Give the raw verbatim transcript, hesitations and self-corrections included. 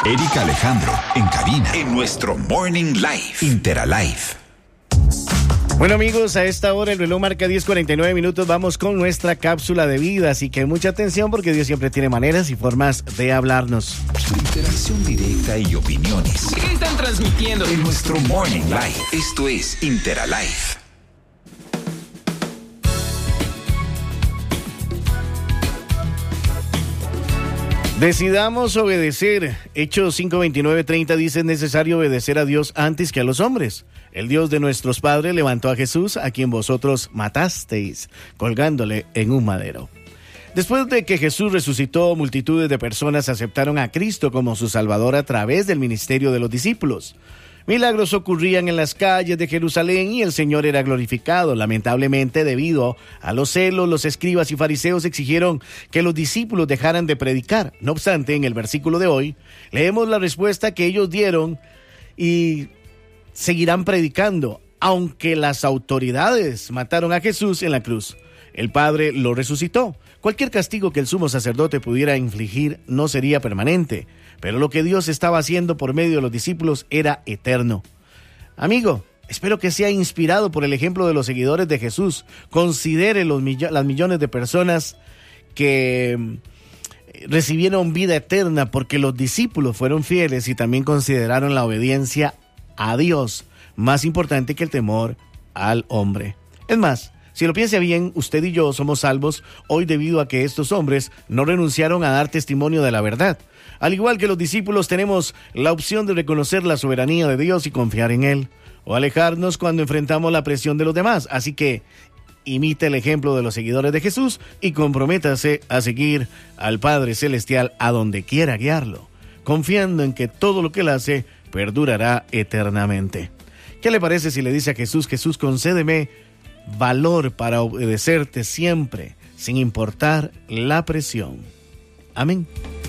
Erika Alejandro, en cabina, en nuestro Morning Live, Interalive. Bueno, amigos, a esta hora el reloj marca diez cuarenta y nueve minutos. Vamos con nuestra cápsula de vida, así que mucha atención porque Dios siempre tiene maneras y formas de hablarnos. Interacción directa y opiniones. ¿Qué están transmitiendo? En nuestro Morning Live. Esto es Interalive. Decidamos obedecer. Hechos cinco veintinueve treinta dice: es necesario obedecer a Dios antes que a los hombres. El Dios de nuestros padres levantó a Jesús, a quien vosotros matasteis, colgándole en un madero. Después de que Jesús resucitó, multitudes de personas aceptaron a Cristo como su Salvador a través del ministerio de los discípulos. Milagros ocurrían en las calles de Jerusalén y el Señor era glorificado. Lamentablemente, debido a los celos, los escribas y fariseos exigieron que los discípulos dejaran de predicar. No obstante, en el versículo de hoy, leemos la respuesta que ellos dieron y seguirán predicando, aunque las autoridades mataron a Jesús en la cruz. El Padre lo resucitó. Cualquier castigo que el sumo sacerdote pudiera infligir no sería permanente, pero lo que Dios estaba haciendo por medio de los discípulos era eterno. Amigo, espero que sea inspirado por el ejemplo de los seguidores de Jesús. Considere los mill- las millones de personas que recibieron vida eterna porque los discípulos fueron fieles y también consideraron la obediencia a Dios más importante que el temor al hombre. Es más, si lo piensa bien, usted y yo somos salvos hoy debido a que estos hombres no renunciaron a dar testimonio de la verdad. Al igual que los discípulos, tenemos la opción de reconocer la soberanía de Dios y confiar en Él, o alejarnos cuando enfrentamos la presión de los demás. Así que imite el ejemplo de los seguidores de Jesús y comprométase a seguir al Padre Celestial a donde quiera guiarlo, confiando en que todo lo que Él hace perdurará eternamente. ¿Qué le parece si le dice a Jesús: Jesús, concédeme valor para obedecerte siempre, sin importar la presión? Amén.